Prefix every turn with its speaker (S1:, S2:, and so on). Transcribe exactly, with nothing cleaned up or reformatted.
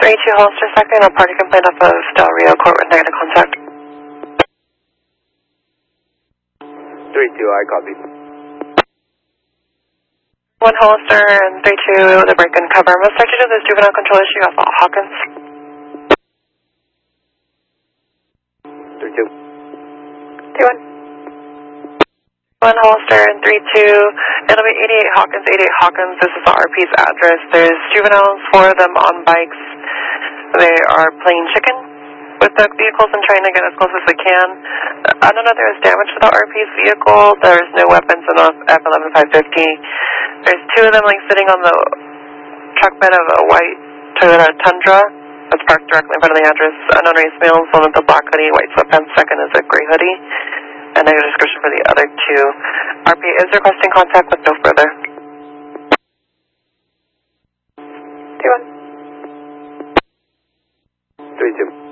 S1: three two Hollister Second, a party complaint off of Del Rio Court with negative contact.
S2: three two, I copy.
S1: one Hollister and three two, the break and cover. Most likely to this juvenile control issue off of Hawkins.
S2: three two.
S1: three one. one Hollister and three two, it'll be eighty-eight Hawkins, eighty-eight Hawkins, this is the R P's address. There's juveniles, four of them on bikes. They are playing chicken with the vehicles and trying to get as close as they can. I don't know if there was damage to the R P's vehicle. There's no weapons in the F eleven five fifty. There's two of them like sitting on the truck bed of a white Toyota Tundra that's parked directly in front of the address. Unknown race males, one with a black hoodie, white sweatpants, second is a gray hoodie. And negative description for the other two. R P is requesting contact with no further. two one.
S2: three two.